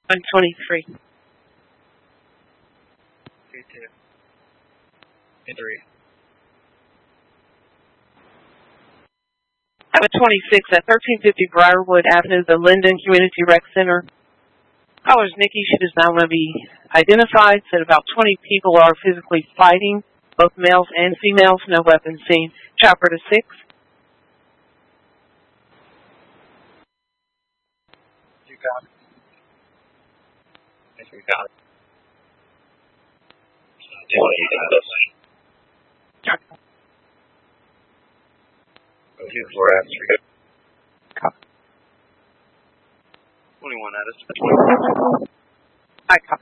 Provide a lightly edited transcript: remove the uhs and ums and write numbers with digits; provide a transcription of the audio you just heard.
I'm 23. 2, 2. And 3. I'm at 26 at 1350 Briarwood Avenue, the Linden Community Rec Center. Caller's Nikki. She does not want to be identified. Said about 20 people are physically fighting, both males and females. No weapons seen. Chopper to 6. You got it. Yes, we got it. 2, 4 at 3. Copy. 21 at us. I copy.